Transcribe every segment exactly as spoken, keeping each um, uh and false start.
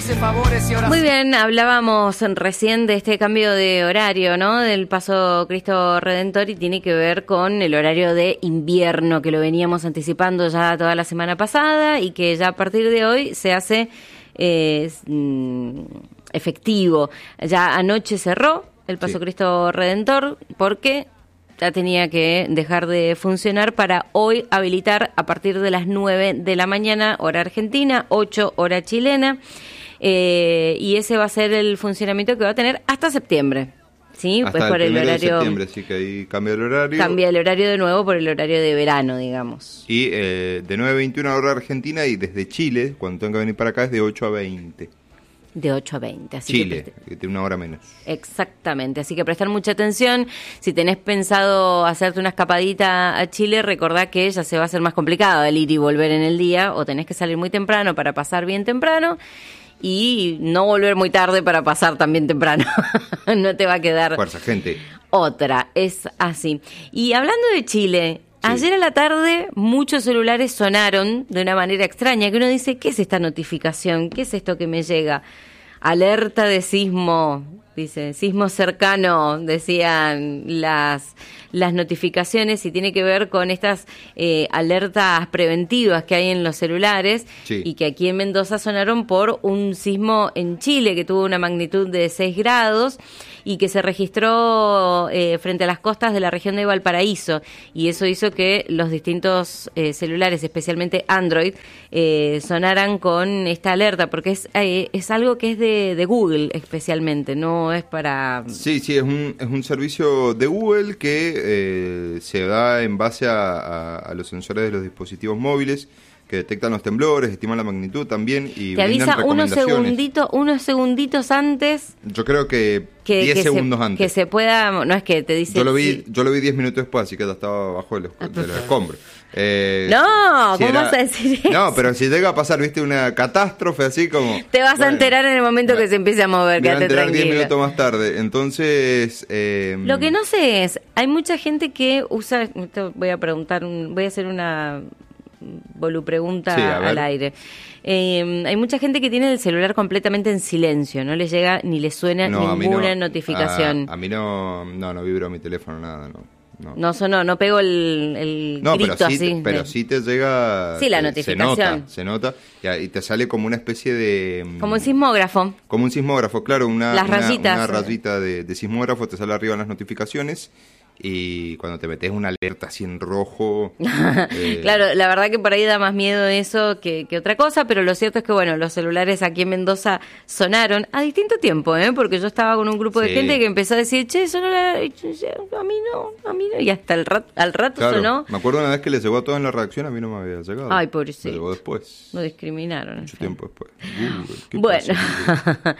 hace favores y ahora... Muy bien, hablábamos recién de este cambio de horario, ¿no? Del Paso Cristo Redentor, y tiene que ver con el horario de invierno, que lo veníamos anticipando ya toda la semana pasada y que ya a partir de hoy se hace eh, efectivo. Ya anoche cerró el Paso Sí. Cristo Redentor porque ya tenía que dejar de funcionar para hoy habilitar a partir de las nueve de la mañana, hora argentina, ocho hora chilena, eh, y ese va a ser el funcionamiento que va a tener hasta septiembre. Sí, Hasta pues por el el primero de horario. septiembre, sí que ahí cambia el horario. Cambia el horario de nuevo por el horario de verano, digamos. Y eh, de nueve a veintiuna hora argentina, y desde Chile, cuando tenga que venir para acá, es de ocho a veinte. De ocho a veinte. Así Chile, que que tiene una hora menos. Exactamente, así que prestar mucha atención. Si tenés pensado hacerte una escapadita a Chile, recordá que ya se va a hacer más complicado el ir y volver en el día, o tenés que salir muy temprano para pasar bien temprano y no volver muy tarde para pasar también temprano. No te va a quedar Fuerza, gente. otra, es así. Y hablando de Chile, Sí. ayer a la tarde muchos celulares sonaron de una manera extraña, que uno dice, ¿qué es esta notificación? ¿Qué es esto que me llega? Alerta de sismo, dice, sismo cercano, decían las, las notificaciones, y tiene que ver con estas eh, alertas preventivas que hay en los celulares, Sí. y que aquí en Mendoza sonaron por un sismo en Chile que tuvo una magnitud de seis grados y que se registró eh, frente a las costas de la región de Valparaíso, y eso hizo que los distintos eh, celulares, especialmente Android, eh, sonaran con esta alerta, porque es, eh, es algo que es de, de Google especialmente, no es para... Sí, sí, es un, es un servicio de Google que eh, se da en base a, a, a los sensores de los dispositivos móviles, que detectan los temblores, estiman la magnitud también y Te brindan avisa unos recomendaciones. segunditos, unos segunditos antes Yo creo que que, diez que segundos se, antes. que se pueda, no es que te dice... Yo lo vi, sí. yo lo vi diez minutos después, así que ya estaba abajo de los, de los escombros. Eh, No, si ¿cómo era- vas a decir eso? No, pero si llega a pasar, viste, una catástrofe así como... Te vas a bueno, enterar en el momento me- que se empiece a mover, me voy a quédate enterar diez tranquilo. minutos más tarde. Entonces... eh, Lo que no sé es, hay mucha gente que usa, esto voy a preguntar, un- voy a hacer una volupregunta Sí, a ver. al aire. Eh, hay mucha gente que tiene el celular completamente en silencio, no le llega ni le suena no, a mí ninguna no, notificación. A, a mí no, no, no vibró mi teléfono, nada, no. No, No sonó, no pegó el, el No, grito pero sí, así. te, pero de- sí te llega... Sí, la eh, notificación. Se nota, se nota, y, a- y te sale como una especie de... mm, Como un sismógrafo. Como un sismógrafo, claro, una, Las una, rayitas. una rayita de, de sismógrafo te sale arriba en las notificaciones, y cuando te metes una alerta así en rojo... eh, Claro, la verdad que por ahí da más miedo eso que, que otra cosa, pero lo cierto es que, bueno, los celulares aquí en Mendoza sonaron a distinto tiempo, ¿eh? Porque yo estaba con un grupo de Sí. gente que empezó a decir, che, sonó la... y yo decía, a mí no, a mí no, y hasta el rat- al rato Claro, sonó, me acuerdo una vez que le llegó a todos en la reacción, a mí no me había llegado. Ay, pobrecito. Me llegó después, lo discriminaron. mucho tiempo después. Google, ¿qué Bueno, pasa?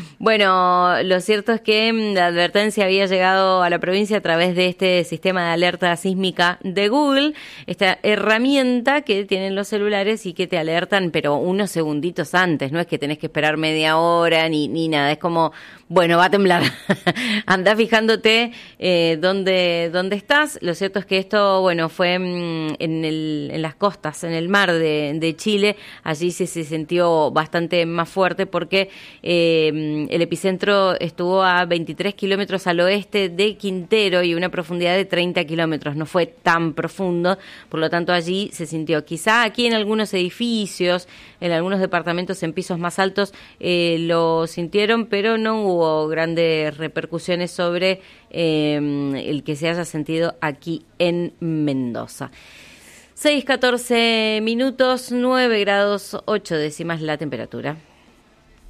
bueno, lo cierto es que mm, la advertencia había llegado a la provincia a través de este sistema de alerta sísmica de Google, esta herramienta que tienen los celulares y que te alertan, pero unos segunditos antes, no es que tenés que esperar media hora ni, ni nada, es como, bueno, va a temblar, andá fijándote eh, dónde, dónde estás. Lo cierto es que esto, bueno, fue mm, en, el, en las costas, en el mar de, de Chile, allí sí se sintió bastante más fuerte porque eh, el epicentro estuvo a veintitrés kilómetros al oeste de Quintero y una profundidad de treinta kilómetros, no fue tan profundo, por lo tanto allí se sintió. Quizá aquí en algunos edificios, en algunos departamentos en pisos más altos eh, lo sintieron, pero no hubo grandes repercusiones sobre eh, el que se haya sentido aquí en Mendoza. seis, catorce minutos, nueve grados, ocho décimas la temperatura.